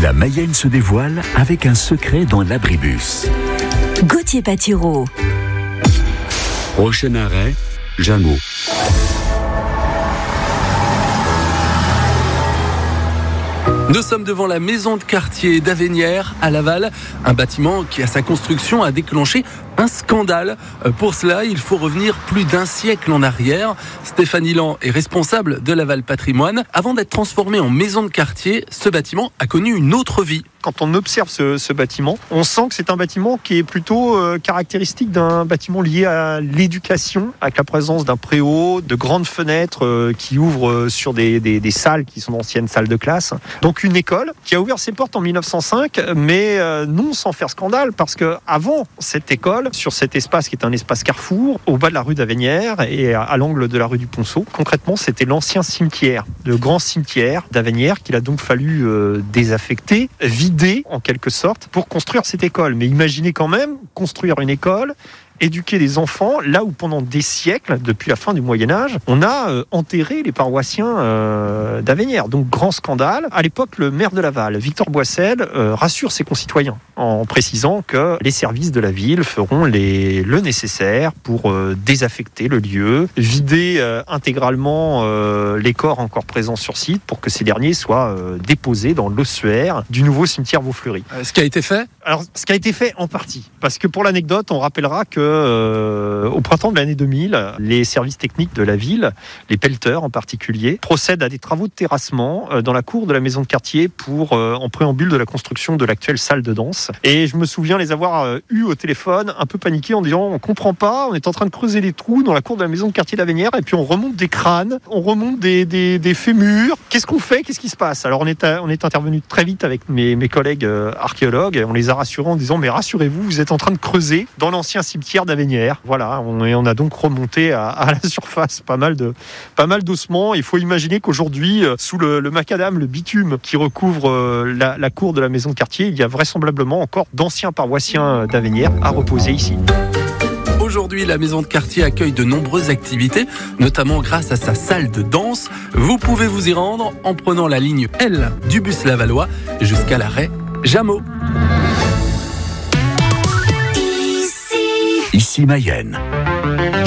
La Mayenne se dévoile avec un secret dans l'abribus. Gauthier Patyreau. Prochain arrêt, Jameau. Nous sommes devant la maison de quartier d'Avenières à Laval, un bâtiment qui à sa construction a déclenché un scandale. Pour cela, il faut revenir plus d'un siècle en arrière. Stéphanie Lan est responsable de Laval Patrimoine. Avant d'être transformé en maison de quartier, ce bâtiment a connu une autre vie. Quand on observe ce bâtiment, on sent que c'est un bâtiment qui est plutôt caractéristique d'un bâtiment lié à l'éducation, avec la présence d'un préau, de grandes fenêtres qui ouvrent sur des salles qui sont d'anciennes salles de classe. Donc une école qui a ouvert ses portes en 1905, mais non sans faire scandale, parce que avant cette école, sur cet espace qui est un espace carrefour, au bas de la rue d'Avenières et à l'angle de la rue du Ponceau, concrètement c'était l'ancien cimetière, le grand cimetière d'Avenières qu'il a donc fallu désaffecter, vider en quelque sorte pour construire cette école. Mais imaginez quand même construire une école, éduquer des enfants, là où pendant des siècles, depuis la fin du Moyen-Âge, on a enterré les paroissiens d'Avenières. Donc grand scandale. À l'époque, le maire de Laval, Victor Boissel, rassure ses concitoyens en précisant que les services de la ville feront le nécessaire pour désaffecter le lieu, vider intégralement les corps encore présents sur site pour que ces derniers soient déposés dans l'ossuaire du nouveau cimetière Vaufleury. Ce qui a été fait ? Alors, ce qui a été fait en partie, parce que pour l'anecdote, on rappellera que au printemps de l'année 2000, les services techniques de la ville, les pelleteurs en particulier, procèdent à des travaux de terrassement dans la cour de la maison de quartier en préambule de la construction de l'actuelle salle de danse. Et je me souviens les avoir eus au téléphone, un peu paniqués en disant on comprend pas, on est en train de creuser des trous dans la cour de la maison de quartier d'Avenières et puis on remonte des crânes, on remonte des fémurs. Qu'est-ce qu'on fait ? Qu'est-ce qui se passe ? Alors on est intervenu très vite avec mes collègues archéologues et on les a rassurés en disant mais rassurez-vous, vous êtes en train de creuser dans l'ancien cimetière d'Avenières. Voilà, on a donc remonté à la surface pas mal d'ossements. Il faut imaginer qu'aujourd'hui, sous le macadam, le bitume qui recouvre la cour de la maison de quartier, il y a vraisemblablement encore d'anciens paroissiens d'Avenières à reposer ici. Aujourd'hui, la maison de quartier accueille de nombreuses activités, notamment grâce à sa salle de danse. Vous pouvez vous y rendre en prenant la ligne L du bus lavallois jusqu'à l'arrêt Jameau. Ici Mayenne.